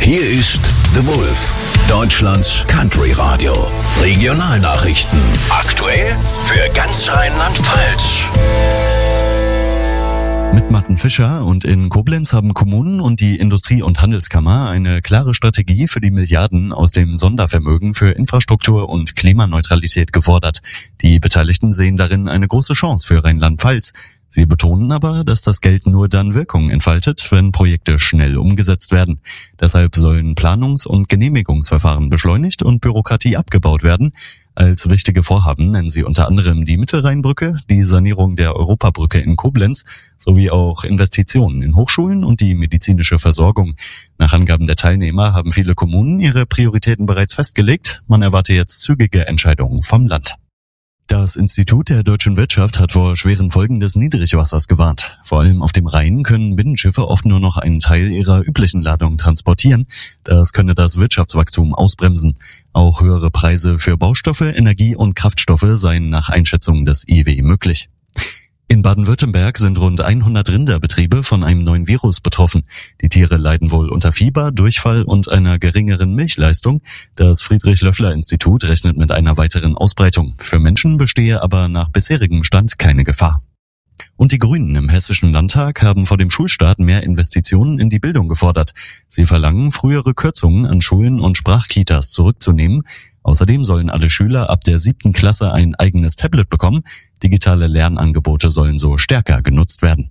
Hier ist The Wolf, Deutschlands Country Radio. Regionalnachrichten. Aktuell für ganz Rheinland-Pfalz. Mit Martin Fischer und in Koblenz haben Kommunen und die Industrie- und Handelskammer eine klare Strategie für die Milliarden aus dem Sondervermögen für Infrastruktur und Klimaneutralität gefordert. Die Beteiligten sehen darin eine große Chance für Rheinland-Pfalz. Sie betonen aber, dass das Geld nur dann Wirkung entfaltet, wenn Projekte schnell umgesetzt werden. Deshalb sollen Planungs- und Genehmigungsverfahren beschleunigt und Bürokratie abgebaut werden. Als wichtige Vorhaben nennen sie unter anderem die Mittelrheinbrücke, die Sanierung der Europabrücke in Koblenz sowie auch Investitionen in Hochschulen und die medizinische Versorgung. Nach Angaben der Teilnehmer haben viele Kommunen ihre Prioritäten bereits festgelegt. Man erwarte jetzt zügige Entscheidungen vom Land. Das Institut der deutschen Wirtschaft hat vor schweren Folgen des Niedrigwassers gewarnt. Vor allem auf dem Rhein können Binnenschiffe oft nur noch einen Teil ihrer üblichen Ladung transportieren. Das könne das Wirtschaftswachstum ausbremsen. Auch höhere Preise für Baustoffe, Energie und Kraftstoffe seien nach Einschätzung des IW möglich. In Baden-Württemberg sind rund 100 Rinderbetriebe von einem neuen Virus betroffen. Die Tiere leiden wohl unter Fieber, Durchfall und einer geringeren Milchleistung. Das Friedrich-Löffler-Institut rechnet mit einer weiteren Ausbreitung. Für Menschen bestehe aber nach bisherigem Stand keine Gefahr. Und die Grünen im Hessischen Landtag haben vor dem Schulstart mehr Investitionen in die Bildung gefordert. Sie verlangen, frühere Kürzungen an Schulen und Sprachkitas zurückzunehmen. Außerdem sollen alle Schüler ab der 7. Klasse ein eigenes Tablet bekommen. Digitale Lernangebote sollen so stärker genutzt werden.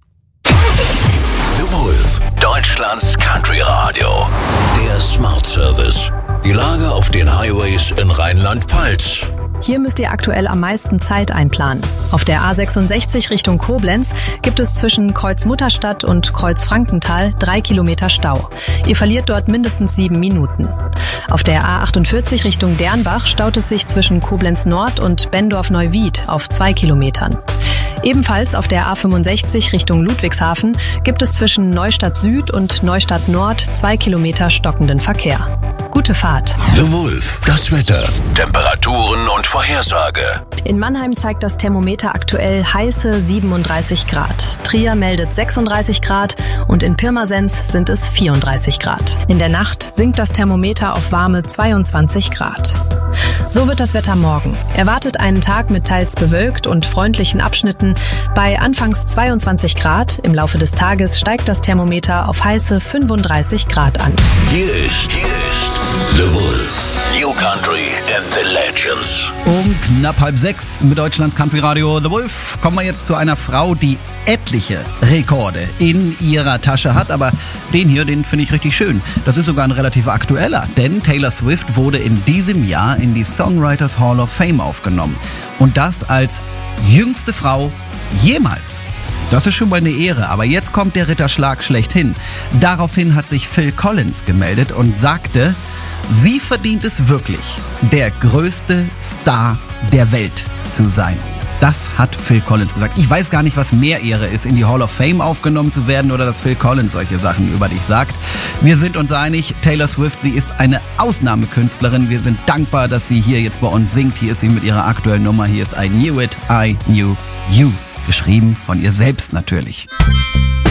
The Wolf, Deutschlands Country Radio. Der Smart Service. Die Lage auf den Highways in Rheinland-Pfalz. Hier müsst ihr aktuell am meisten Zeit einplanen. Auf der A66 Richtung Koblenz gibt es zwischen Kreuz-Mutterstadt und Kreuz-Frankenthal 3 Kilometer Stau. Ihr verliert dort mindestens 7 Minuten. Auf der A48 Richtung Dernbach staut es sich zwischen Koblenz Nord und Bendorf-Neuwied auf 2 Kilometern. Ebenfalls auf der A65 Richtung Ludwigshafen gibt es zwischen Neustadt Süd und Neustadt Nord 2 Kilometer stockenden Verkehr. Gute Fahrt. The Wolf, das Wetter, Temperaturen und Vorhersage. In Mannheim zeigt das Thermometer aktuell heiße 37 Grad. Trier meldet 36 Grad und in Pirmasens sind es 34 Grad. In der Nacht sinkt das Thermometer auf warme 22 Grad. So wird das Wetter morgen. Erwartet einen Tag mit teils bewölkt und freundlichen Abschnitten. Bei anfangs 22 Grad, im Laufe des Tages steigt das Thermometer auf heiße 35 Grad an. Hier ist The Wolf. New Country and the Legends. Um knapp 5:30 mit Deutschlands Country Radio The Wolf kommen wir jetzt zu einer Frau, die etliche Rekorde in ihrer Tasche hat, aber den finde ich richtig schön. Das ist sogar ein relativ aktueller, denn Taylor Swift wurde in diesem Jahr in die Songwriters Hall of Fame aufgenommen. Und das als jüngste Frau jemals. Das ist schon mal eine Ehre, aber jetzt kommt der Ritterschlag schlechthin. Daraufhin hat sich Phil Collins gemeldet und sagte, sie verdient es wirklich, der größte Star der Welt zu sein. Das hat Phil Collins gesagt. Ich weiß gar nicht, was mehr Ehre ist, in die Hall of Fame aufgenommen zu werden oder dass Phil Collins solche Sachen über dich sagt. Wir sind uns einig, Taylor Swift, sie ist eine Ausnahmekünstlerin. Wir sind dankbar, dass sie hier jetzt bei uns singt. Hier ist sie mit ihrer aktuellen Nummer. Hier ist I Knew It, I Knew You. Geschrieben von ihr selbst natürlich.